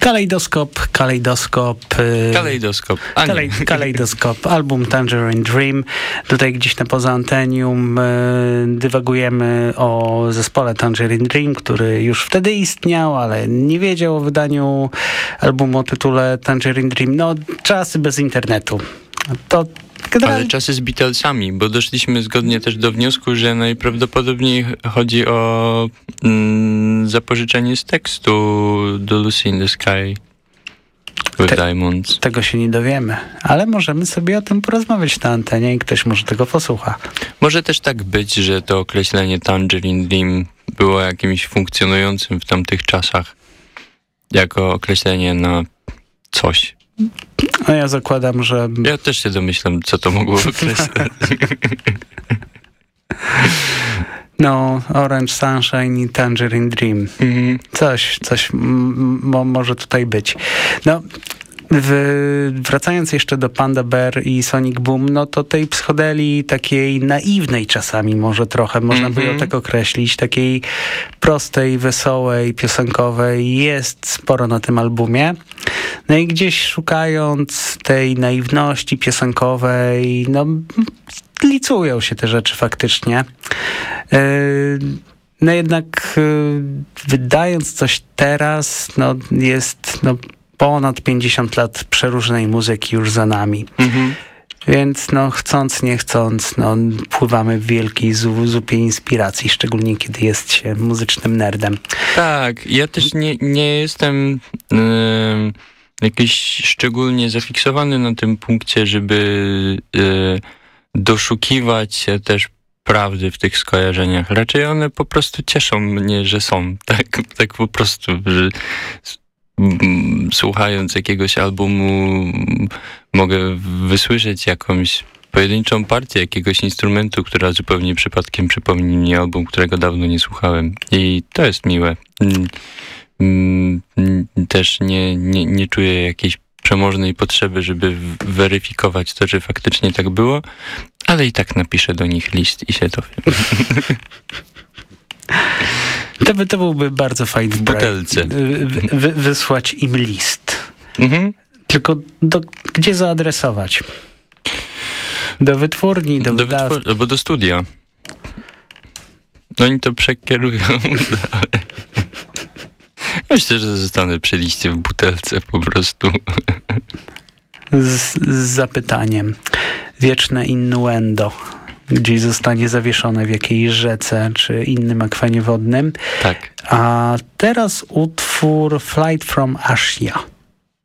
Kalejdoskop, album Tangerine Dream. Tutaj gdzieś na poza antenium dywagujemy o zespole Tangerine Dream, który już wtedy istniał, ale nie wiedział o wydaniu albumu o tytule Tangerine Dream. No, czasy bez internetu. Ale czasy z Beatlesami, bo doszliśmy zgodnie też do wniosku, że najprawdopodobniej chodzi o zapożyczenie z tekstu do Lucy in the Sky with Diamonds. Tego się nie dowiemy, ale możemy sobie o tym porozmawiać na antenie i ktoś może tego posłucha. Może też tak być, że to określenie Tangerine Dream było jakimś funkcjonującym w tamtych czasach jako określenie na coś. No ja zakładam, że... Ja też się domyślam, co to mogło określać. No, Orange Sunshine i Tangerine Dream. Coś może tutaj być. No, wracając jeszcze do Panda Bear i Sonic Boom, no to tej psychodelii takiej naiwnej czasami może trochę, można by ją tak określić, takiej prostej, wesołej, piosenkowej jest sporo na tym albumie. No i gdzieś szukając tej naiwności piosenkowej, no licują się te rzeczy faktycznie. No jednak wydając coś teraz, no jest ponad 50 lat przeróżnej muzyki już za nami. Więc no chcąc, nie chcąc, no pływamy w wielkiej zupie inspiracji, szczególnie kiedy jest się muzycznym nerdem. Tak, ja też nie jestem jakiś szczególnie zafiksowany na tym punkcie, żeby doszukiwać się też prawdy w tych skojarzeniach. Raczej one po prostu cieszą mnie, że są. Tak po prostu, że słuchając jakiegoś albumu mogę wysłyszeć jakąś pojedynczą partię jakiegoś instrumentu, która zupełnie przypadkiem przypomni mi album, którego dawno nie słuchałem. I to jest miłe. Też nie czuję jakiejś przemożnej potrzeby, żeby weryfikować to, czy faktycznie tak było, ale i tak napiszę do nich list i się to... To byłby bardzo fajny w butelce. Wysłać im list. Tylko gdzie zaadresować? Do wytwórni, do wydawcy? Albo do studia. Oni to przekierują dalej. Myślę, że zostanę przy liście w butelce po prostu. Z zapytaniem. Wieczne innuendo. Gdzieś zostanie zawieszone w jakiejś rzece czy innym akwenie wodnym. Tak. A teraz utwór Flight from Asia.